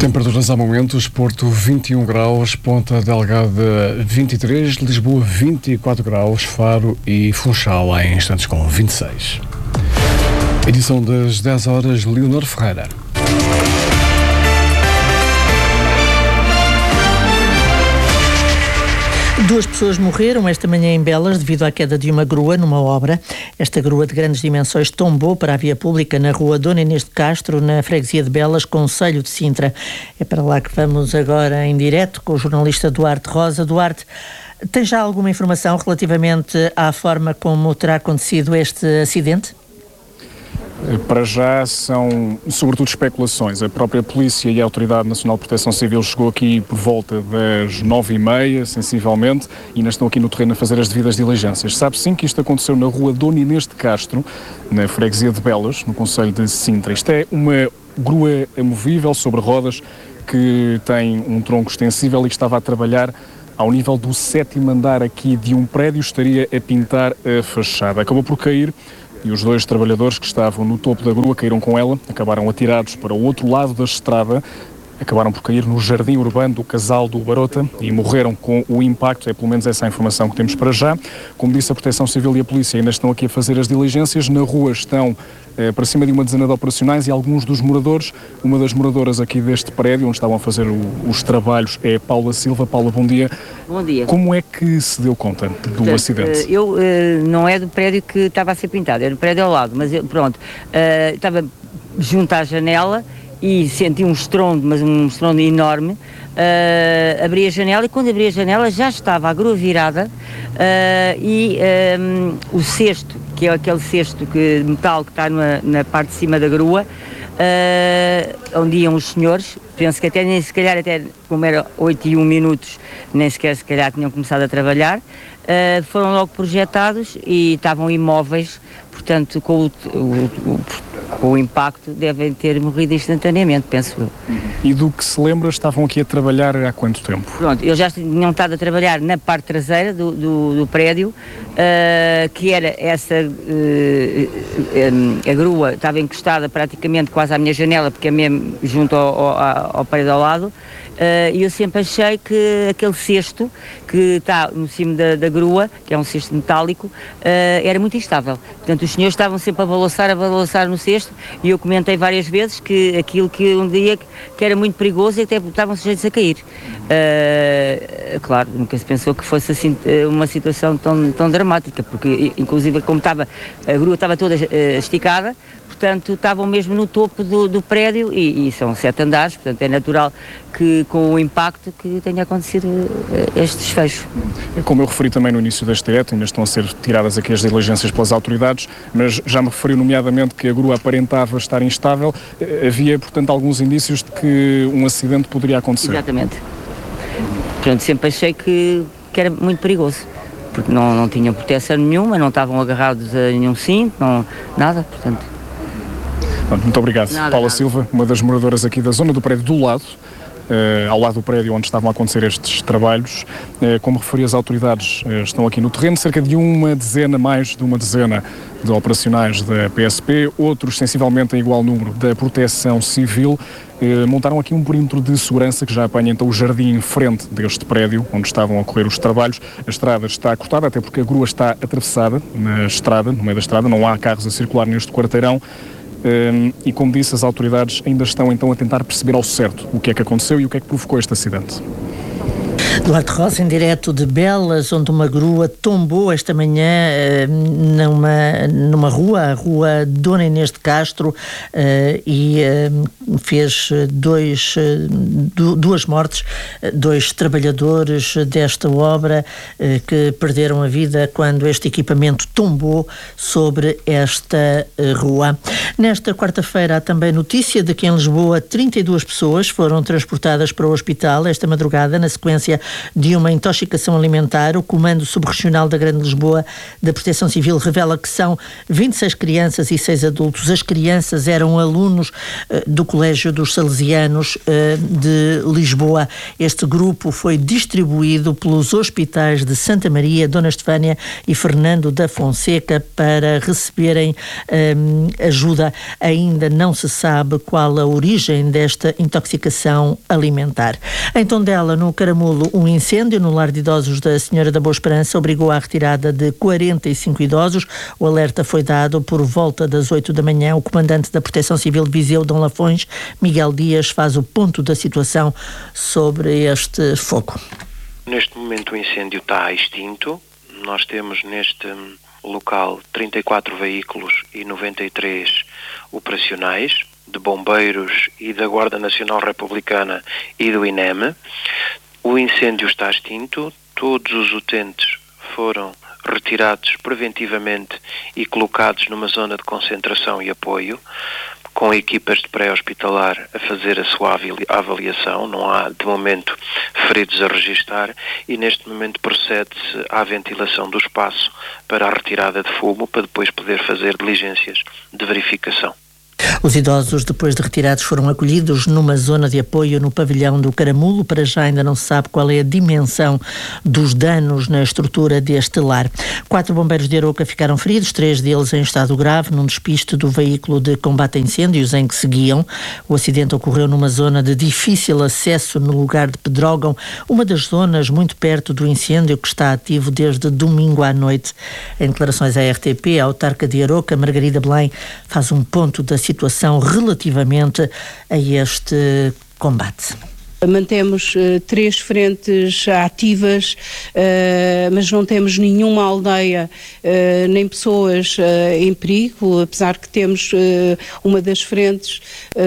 Temperaturas ao momento: Porto 21 graus, Ponta Delgada 23, Lisboa 24 graus, Faro e Funchal em instantes com 26. Edição das 10 horas, Leonor Ferreira. Duas pessoas morreram esta manhã em Belas devido à queda de uma grua numa obra. Esta grua de grandes dimensões tombou para a via pública na rua Dona Inês de Castro, na freguesia de Belas, concelho de Sintra. É para lá que vamos agora em direto com o jornalista Duarte Rosa. Duarte, tem já alguma informação relativamente à forma como terá acontecido este acidente? Para já são sobretudo especulações. A própria Polícia e a Autoridade Nacional de Proteção Civil chegou aqui por volta das 9h30, sensivelmente, e ainda estão aqui no terreno a fazer as devidas diligências. Sabe sim que isto aconteceu na rua Dona Inês de Castro, na freguesia de Belas, no concelho de Sintra. Isto é uma grua amovível sobre rodas que tem um tronco extensível e que estava a trabalhar ao nível do 7º andar aqui de um prédio, estaria a pintar a fachada. Acabou por cair e os dois trabalhadores que estavam no topo da grua caíram com ela, acabaram atirados para o outro lado da estrada, acabaram por cair no jardim urbano do Casal do Barota e morreram com o impacto. É pelo menos essa a informação que temos para já. Como disse, a Proteção Civil e a Polícia ainda estão aqui a fazer as diligências. Na rua estão para cima de uma dezena de operacionais e alguns dos moradores. Uma das moradoras aqui deste prédio, onde estavam a fazer os trabalhos, é Paula Silva. Paula, bom dia. Bom dia. Como é que se deu conta do acidente? Eu não é do prédio que estava a ser pintado, é do prédio ao lado, mas estava junto à janela e senti um estrondo, mas um estrondo enorme. Abri a janela e quando abri a janela já estava a grua virada o cesto, que é aquele cesto de metal que está na parte de cima da grua, onde iam os senhores, penso que até como era 8h01, nem sequer se calhar tinham começado a trabalhar, foram logo projetados e estavam imóveis, portanto com o impacto devem ter morrido instantaneamente, penso eu. E do que se lembra, estavam aqui a trabalhar há quanto tempo? Pronto, eles já tinham estado a trabalhar na parte traseira do prédio, que era essa, a grua estava encostada praticamente quase à minha janela, porque é mesmo junto ao prédio ao lado, e eu sempre achei que aquele cesto que está no cimo da grua, que é um cesto metálico, era muito instável. Portanto, os senhores estavam sempre a balançar no cesto, e eu comentei várias vezes que aquilo que um dia que era muito perigoso e até estavam sujeitos a cair. Claro, nunca se pensou que fosse assim uma situação tão dramática, porque inclusive como a grua estava toda esticada, portanto estavam mesmo no topo do prédio e são 7 andares, portanto é natural que com o impacto que tenha acontecido este desfecho. Como eu referi também no início deste direto, ainda estão a ser tiradas aqui as diligências pelas autoridades, mas já me referi nomeadamente que a grua aparentava estar instável. Havia, portanto, alguns indícios de que um acidente poderia acontecer. Exatamente. Portanto, sempre achei que era muito perigoso, porque não tinham proteção nenhuma, não estavam agarrados a nenhum cinto, nada, portanto. Muito obrigado. Paula Silva, uma das moradoras aqui da zona do prédio do lado, ao lado do prédio onde estavam a acontecer estes trabalhos. Como referi, as autoridades estão aqui no terreno, cerca de mais de uma dezena de operacionais da PSP, outros sensivelmente em igual número da Proteção Civil. Montaram aqui um perímetro de segurança que já apanha então o jardim em frente deste prédio onde estavam a ocorrer os trabalhos. A estrada está cortada, até porque a grua está atravessada na estrada, no meio da estrada, não há carros a circular neste quarteirão. E como disse, as autoridades ainda estão então a tentar perceber ao certo o que é que aconteceu e o que é que provocou este acidente. Duarte Rosa, em direto de Belas, onde uma grua tombou esta manhã numa rua, a rua Dona Inês de Castro, e fez duas mortes, 2 trabalhadores desta obra que perderam a vida quando este equipamento tombou sobre esta rua. Nesta quarta-feira há também notícia de que em Lisboa 32 pessoas foram transportadas para o hospital esta madrugada na sequência de uma intoxicação alimentar. O Comando Subregional da Grande Lisboa da Proteção Civil revela que são 26 crianças e 6 adultos. As crianças eram alunos do Colégio dos Salesianos de Lisboa. Este grupo foi distribuído pelos hospitais de Santa Maria, Dona Estefânia e Fernando da Fonseca para receberem ajuda. Ainda não se sabe qual a origem desta intoxicação alimentar. Em Tondela, no Caramulo, um incêndio no lar de idosos da Senhora da Boa Esperança obrigou à retirada de 45 idosos. O alerta foi dado por volta das 8 da manhã. O comandante da Proteção Civil de Viseu, Dom Lafões, Miguel Dias, faz o ponto da situação sobre este fogo. Neste momento o incêndio está extinto. Nós temos neste local 34 veículos e 93 operacionais de bombeiros e da Guarda Nacional Republicana e do INEM. O incêndio está extinto, todos os utentes foram retirados preventivamente e colocados numa zona de concentração e apoio, com equipas de pré-hospitalar a fazer a sua avaliação. Não há, de momento, feridos a registar e, neste momento, procede-se à ventilação do espaço para a retirada de fumo, para depois poder fazer diligências de verificação. Os idosos, depois de retirados, foram acolhidos numa zona de apoio no pavilhão do Caramulo. Para já ainda não se sabe qual é a dimensão dos danos na estrutura deste lar. 4 bombeiros de Aroca ficaram feridos, 3 deles em estado grave, num despiste do veículo de combate a incêndios em que seguiam. O acidente ocorreu numa zona de difícil acesso no lugar de Pedrógão, uma das zonas muito perto do incêndio que está ativo desde domingo à noite. Em declarações à RTP, a autarca de Aroca, Margarida Belém, faz um ponto da situação relativamente a este combate. Mantemos 3 frentes ativas, mas não temos nenhuma aldeia nem pessoas em perigo, apesar que temos uma das frentes,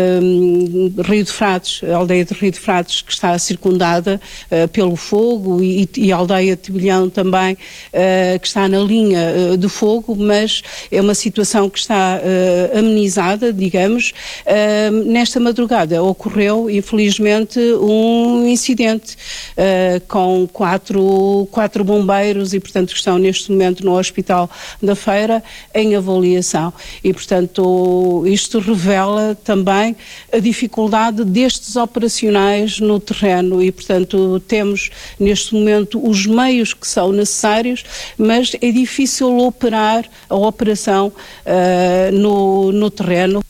Rio de Frades, a aldeia de Rio de Frades, que está circundada pelo fogo e a aldeia de Tibilhão também, que está na linha do fogo, mas é uma situação que está amenizada, digamos. Nesta madrugada ocorreu, infelizmente, um incidente com quatro bombeiros e, portanto, que estão neste momento no Hospital da Feira em avaliação. E, portanto, isto revela também a dificuldade destes operacionais no terreno e, portanto, temos neste momento os meios que são necessários, mas é difícil operar a operação no terreno.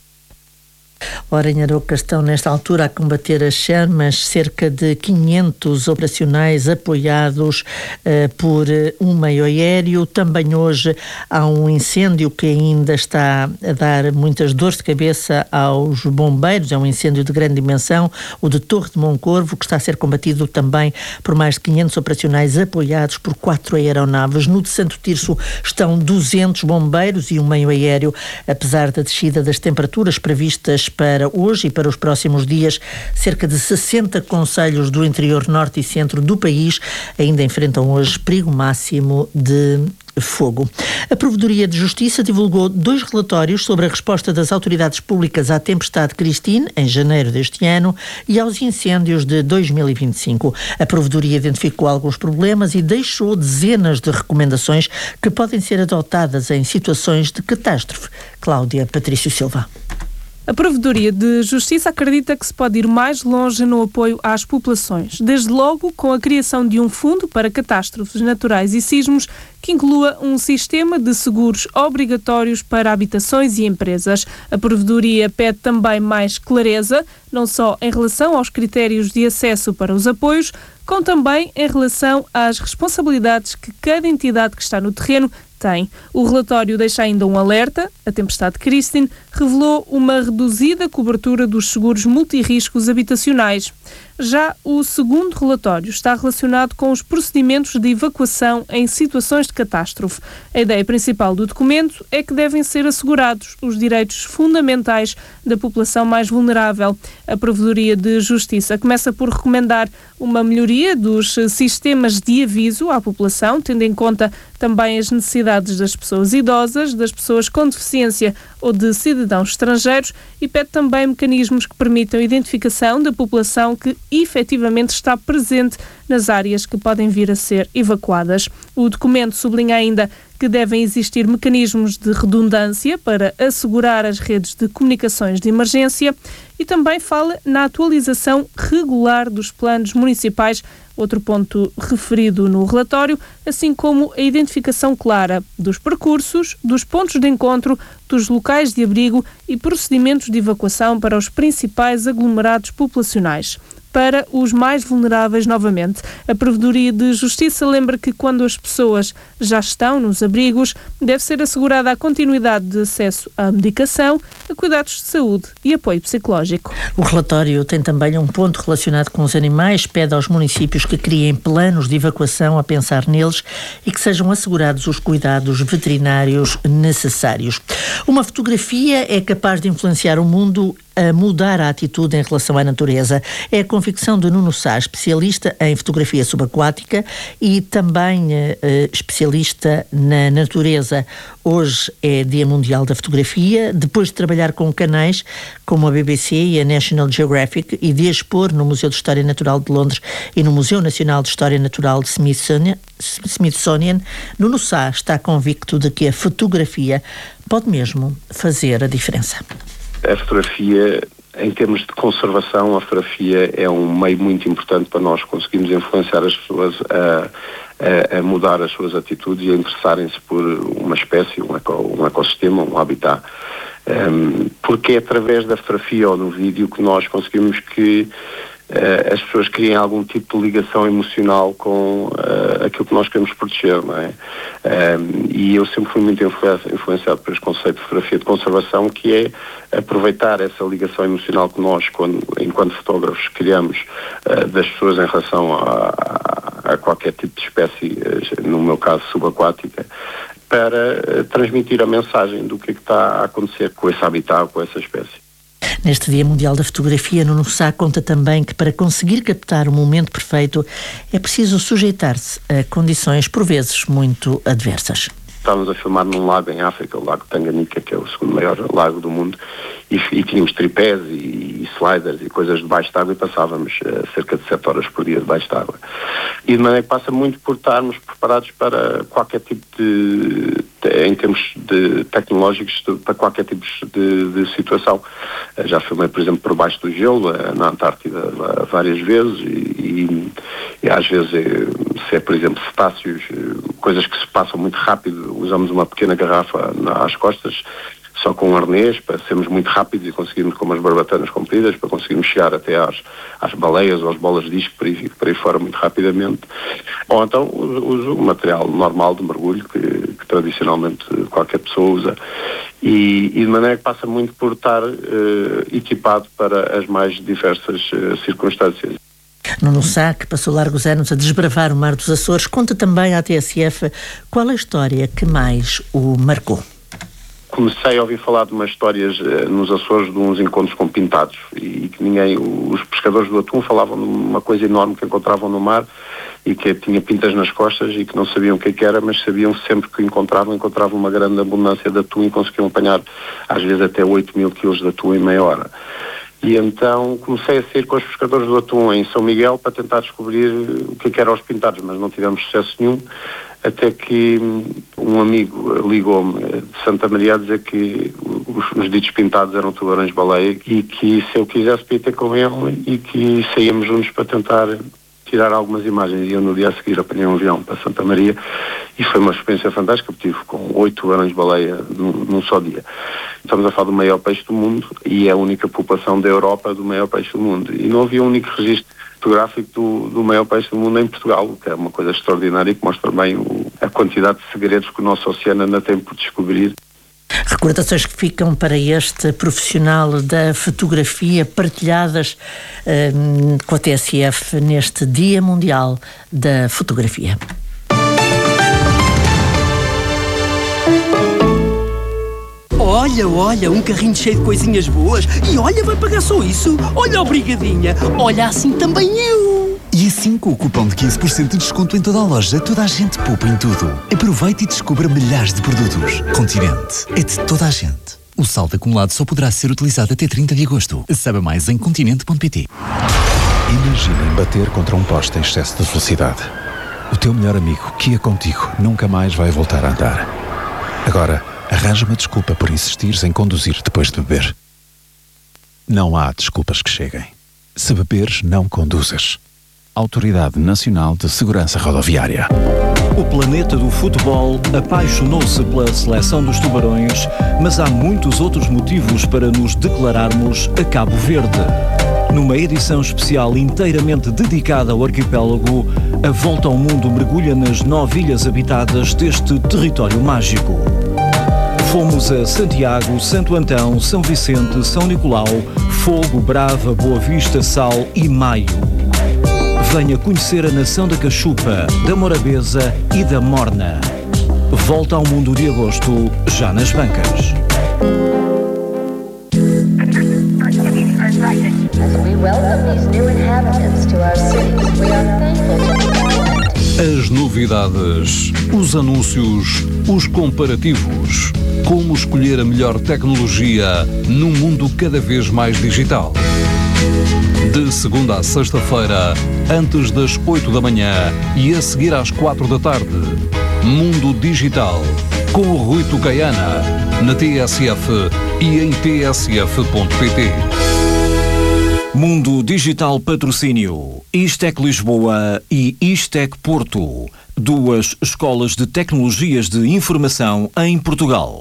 Ora, em Aroca estão nesta altura a combater as chamas cerca de 500 operacionais apoiados por um meio aéreo. Também hoje há um incêndio que ainda está a dar muitas dores de cabeça aos bombeiros. É um incêndio de grande dimensão, o de Torre de Moncorvo, que está a ser combatido também por mais de 500 operacionais apoiados por 4 aeronaves. No de Santo Tirso estão 200 bombeiros e um meio aéreo. Apesar da descida das temperaturas previstas para hoje e para os próximos dias, cerca de 60 concelhos do interior norte e centro do país ainda enfrentam hoje perigo máximo de fogo. A Provedoria de Justiça divulgou 2 relatórios sobre a resposta das autoridades públicas à tempestade Christine, em janeiro deste ano, e aos incêndios de 2025. A Provedoria identificou alguns problemas e deixou dezenas de recomendações que podem ser adotadas em situações de catástrofe. Cláudia Patrício Silva. A Provedoria de Justiça acredita que se pode ir mais longe no apoio às populações, desde logo com a criação de um fundo para catástrofes naturais e sismos que inclua um sistema de seguros obrigatórios para habitações e empresas. A Provedoria pede também mais clareza, não só em relação aos critérios de acesso para os apoios, como também em relação às responsabilidades que cada entidade que está no terreno tem. O relatório deixa ainda um alerta. A tempestade Christine revelou uma reduzida cobertura dos seguros multirriscos habitacionais. Já o segundo relatório está relacionado com os procedimentos de evacuação em situações de catástrofe. A ideia principal do documento é que devem ser assegurados os direitos fundamentais da população mais vulnerável. A Provedoria de Justiça começa por recomendar uma melhoria dos sistemas de aviso à população, tendo em conta também as necessidades das pessoas idosas, das pessoas com deficiência ou de cidadãos estrangeiros, e pede também mecanismos que permitam a identificação da população que efetivamente está presente nas áreas que podem vir a ser evacuadas. O documento sublinha ainda que devem existir mecanismos de redundância para assegurar as redes de comunicações de emergência e também fala na atualização regular dos planos municipais, outro ponto referido no relatório, assim como a identificação clara dos percursos, dos pontos de encontro, dos locais de abrigo e procedimentos de evacuação para os principais aglomerados populacionais. Para os mais vulneráveis, novamente, a Provedoria de Justiça lembra que quando as pessoas já estão nos abrigos, deve ser assegurada a continuidade de acesso à medicação, a cuidados de saúde e apoio psicológico. O relatório tem também um ponto relacionado com os animais, pede aos municípios que criem planos de evacuação a pensar neles e que sejam assegurados os cuidados veterinários necessários. Uma fotografia é capaz de influenciar o mundo a mudar a atitude em relação à natureza. É a convicção de Nuno Sá, especialista em fotografia subaquática e também especialista na natureza. Hoje é Dia Mundial da Fotografia. Depois de trabalhar com canais como a BBC e a National Geographic e de expor no Museu de História Natural de Londres e no Museu Nacional de História Natural de Smithsonian, Nuno Sá está convicto de que a fotografia pode mesmo fazer a diferença. A fotografia, em termos de conservação, a fotografia é um meio muito importante para nós conseguirmos influenciar as pessoas a mudar as suas atitudes e a interessarem-se por uma espécie, um ecossistema, um habitat. Porque é através da fotografia ou do vídeo que nós conseguimos que as pessoas criem algum tipo de ligação emocional com aquilo que nós queremos proteger, não é? E eu sempre fui muito influenciado por este conceito de fotografia de conservação, que é aproveitar essa ligação emocional que nós, enquanto fotógrafos, criamos das pessoas em relação a qualquer tipo de espécie, no meu caso subaquática, para transmitir a mensagem do que está a acontecer com esse habitat, com essa espécie. Neste Dia Mundial da Fotografia, Nuno Sá conta também que para conseguir captar o momento perfeito é preciso sujeitar-se a condições por vezes muito adversas. Estávamos a filmar num lago em África, o Lago Tanganica, que é o segundo maior lago do mundo, e tínhamos tripés e sliders e coisas debaixo de água e passávamos cerca de 7 horas por dia debaixo de água. E de maneira que passa muito por estarmos preparados para qualquer tipo em termos de tecnológicos, para qualquer tipo de situação. Já filmei, por exemplo, por baixo do gelo, na Antártida, várias vezes, e às vezes, se é, por exemplo, cetáceos, coisas que se passam muito rápido, usamos uma pequena garrafa às costas, só com um arnês, para sermos muito rápidos e conseguirmos, com umas barbatanas compridas, para conseguirmos chegar até às baleias ou às bolas de disco, para ir fora muito rapidamente. Ou então uso o material normal de mergulho, que tradicionalmente qualquer pessoa usa, e de maneira que passa muito por estar equipado para as mais diversas circunstâncias. Nuno Sá, que passou largos anos a desbravar o Mar dos Açores, conta também à TSF qual a história que mais o marcou. Comecei a ouvir falar de umas histórias nos Açores de uns encontros com pintados e que os pescadores do atum falavam de uma coisa enorme que encontravam no mar e que tinha pintas nas costas e que não sabiam o que era, mas sabiam sempre que encontravam uma grande abundância de atum e conseguiam apanhar às vezes até 8.000 quilos de atum em meia hora. E então comecei a sair com os pescadores do atum em São Miguel para tentar descobrir o que eram os pintados, mas não tivemos sucesso nenhum, até que um amigo ligou-me de Santa Maria a dizer que os ditos pintados eram tubarões-baleia e que se eu quisesse podia ter com ele e que saíamos juntos para tentar tirar algumas imagens. E eu no dia a seguir apanhei um avião para Santa Maria e foi uma experiência fantástica, porque tive com 8 tubarões-baleia num só dia. Estamos a falar do maior peixe do mundo e é a única população da Europa do maior peixe do mundo. E não havia um único registro fotográfico do maior peixe do mundo em Portugal, o que é uma coisa extraordinária e que mostra bem a quantidade de segredos que o nosso oceano ainda tem por descobrir. Recordações que ficam para este profissional da fotografia partilhadas com a TSF neste Dia Mundial da Fotografia. Olha, um carrinho cheio de coisinhas boas. E olha, vai pagar só isso. Olha, obrigadinha. Olha, assim também eu. E assim, com o cupom de 15% de desconto em toda a loja, toda a gente poupa em tudo. Aproveite e descubra milhares de produtos. Continente é de toda a gente. O saldo acumulado só poderá ser utilizado até 30 de agosto. Saiba mais em continente.pt. Imaginem bater contra um poste em excesso de velocidade. O teu melhor amigo, que ia contigo, nunca mais vai voltar a andar. Agora, arranja uma desculpa por insistires em conduzir depois de beber. Não há desculpas que cheguem. Se beberes, não conduzas. Autoridade Nacional de Segurança Rodoviária. O planeta do futebol apaixonou-se pela seleção dos Tubarões, mas há muitos outros motivos para nos declararmos a Cabo Verde. Numa edição especial inteiramente dedicada ao arquipélago, a Volta ao Mundo mergulha nas 9 ilhas habitadas deste território mágico. Fomos a Santiago, Santo Antão, São Vicente, São Nicolau, Fogo, Brava, Boa Vista, Sal e Maio. Venha conhecer a nação da Cachupa, da Morabeza e da Morna. Volta ao Mundo de agosto, já nas bancas. As novidades, os anúncios, os comparativos. Como escolher a melhor tecnologia num mundo cada vez mais digital. De segunda a sexta-feira, antes das 8 da manhã e a seguir às 4 da tarde. Mundo Digital, com o Rui Tucaiana, na TSF e em tsf.pt. Mundo Digital Patrocínio, Istec Lisboa e Istec Porto, 2 escolas de tecnologias de informação em Portugal.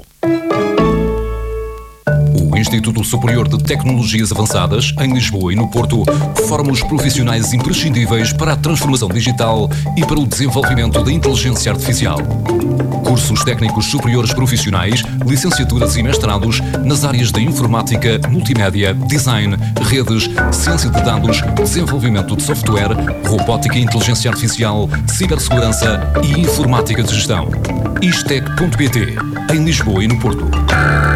O Instituto Superior de Tecnologias Avançadas, em Lisboa e no Porto, forma os profissionais imprescindíveis para a transformação digital e para o desenvolvimento da inteligência artificial. Cursos técnicos superiores profissionais, licenciaturas e mestrados nas áreas da informática, multimédia, design, redes, ciência de dados, desenvolvimento de software, robótica e inteligência artificial, cibersegurança e informática de gestão. Istec.pt, em Lisboa e no Porto.